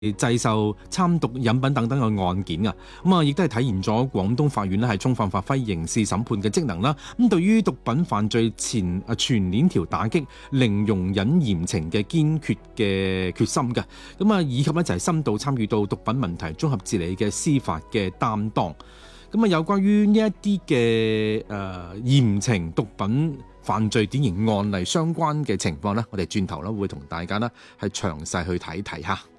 製售參毒飲品等等嘅案件啊，亦都係體現咗廣東法院咧係充分發揮刑事審判嘅職能啦。咁對於毒品犯罪全鏈條打擊、零容忍嚴懲嘅堅決嘅決心嘅，以及咧就係深度參與到毒品問題綜合治理嘅司法嘅擔當。有關於呢一啲嘅嚴懲毒品犯罪典型案例相關嘅情況呢，我哋轉頭咧會同大家呢係詳細去睇睇下。